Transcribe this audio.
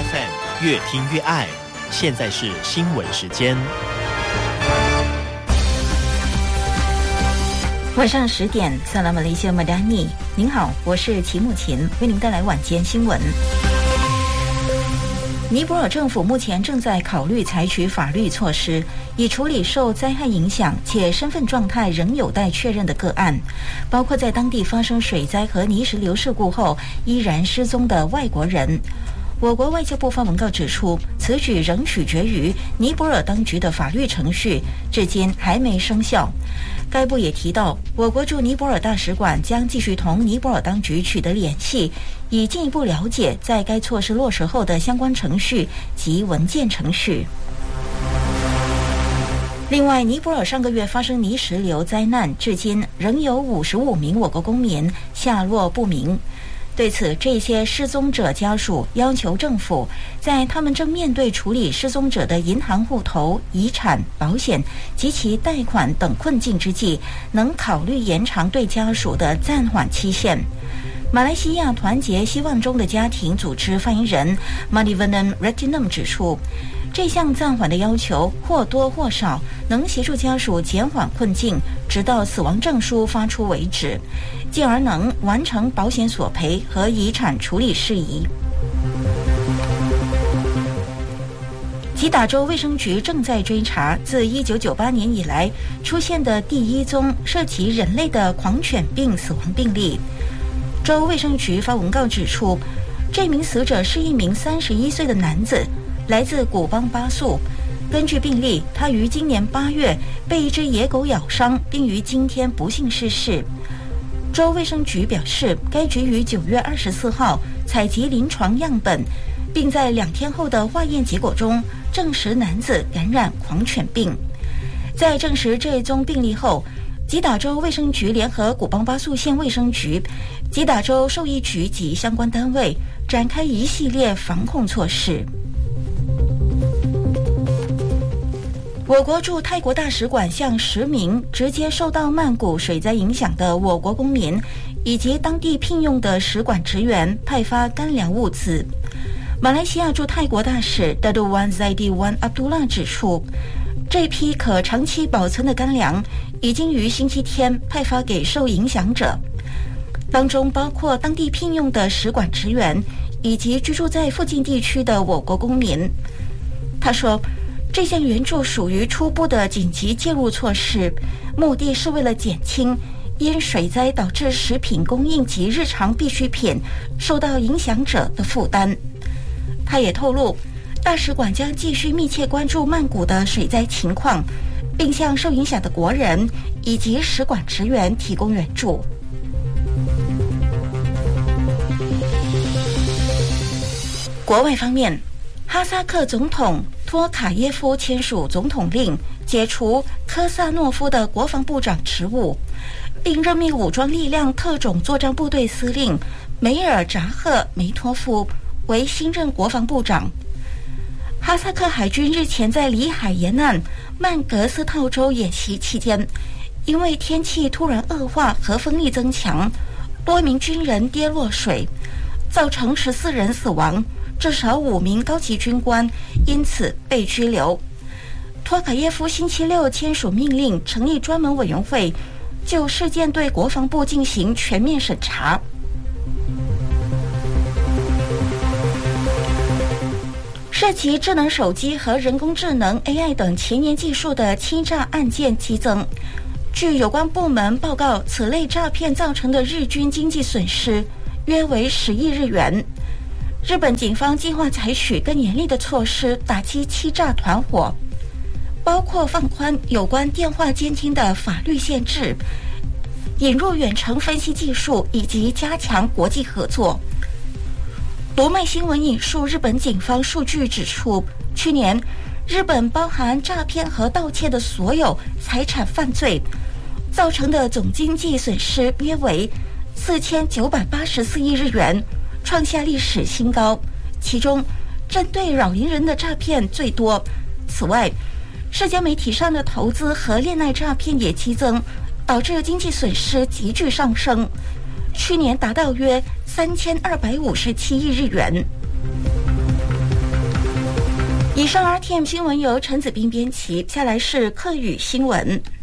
FM 越听越爱。现在是新闻时间。 晚上10点，萨拉马雷西亚马达尼，您好，我是齐木琴，为您带来晚间新闻。尼泊尔政府目前正在考虑采取法律措施，以处理受灾害影响且身份状态仍有待确认的个案，包括在当地发生水灾和泥石流事故后依然失踪的外国人。我国外交部发文告指出，此举仍取决于尼泊尔当局的法律程序，至今还没生效。该部也提到，我国驻尼泊尔大使馆将继续同尼泊尔当局取得联系，以进一步了解在该措施落实后的相关程序及文件程序。另外，尼泊尔上个月发生泥石流灾难，至今仍有55名我国公民下落不明。对此，这些失踪者家属要求政府在他们正面对处理失踪者的银行户头、遗产、保险及其贷款等困境之际，能考虑延长对家属的暂缓期限。马来西亚团结希望中的家庭组织发言人 Manivannan Retinum 指出，这项暂缓的要求或多或少能协助家属减缓困境，直到死亡证书发出为止，进而能完成保险索赔和遗产处理事宜。吉打州卫生局正在追查自1998年以来出现的第一宗涉及人类的狂犬病死亡病例。州卫生局发文告指出，这名死者是一名31岁的男子，来自古邦巴素。根据病例，他于今年8月被一只野狗咬伤，并于今天不幸逝世。州卫生局表示，该局于9月24号采集临床样本，并在2天后的化验结果中证实男子感染狂犬病。在证实这宗病例后，吉打州卫生局联合古邦巴素县卫生局、吉打州兽医局及相关单位展开一系列防控措施。我国驻泰国大使馆向10名直接受到曼谷水灾影响的我国公民以及当地聘用的使馆职员派发干粮物资。马来西亚驻泰国大使 Dato' Wan Zaidi Wan Abdullah 指出，这批可长期保存的干粮已经于星期天派发给受影响者，当中包括当地聘用的使馆职员以及居住在附近地区的我国公民。他说，这项援助属于初步的紧急介入措施，目的是为了减轻因水灾导致食品供应及日常必需品受到影响者的负担。他也透露，大使馆将继续密切关注曼谷的水灾情况，并向受影响的国人以及使馆职员提供援助。国外方面，哈萨克总统托卡耶夫签署总统令，解除科萨诺夫的国防部长职务，并任命武装力量特种作战部队司令梅尔扎赫梅托夫为新任国防部长。哈萨克海军日前在里海沿岸曼格斯套州演习期间，因为天气突然恶化和风力增强，多名军人跌落水，造成14人死亡，至少5名高级军官因此被拘留。托卡耶夫星期六签署命令，成立专门委员会，就事件对国防部进行全面审查。涉及智能手机和人工智能 AI 等前沿技术的欺诈案件激增。据有关部门报告，此类诈骗造成的日均经济损失约为10亿日元。日本警方计划采取更严厉的措施打击欺诈团伙，包括放宽有关电话监听的法律限制，引入远程分析技术以及加强国际合作。读卖新闻引述日本警方数据指出，去年日本包含诈骗和盗窃的所有财产犯罪造成的总经济损失约为4984亿日元，创下历史新高。其中针对老年人的诈骗最多。此外，社交媒体上的投资和恋爱诈骗也激增，导致经济损失急剧上升，去年达到约3257亿日元。 以上 RTM 新闻由陈子斌编辑，下来是客语新闻。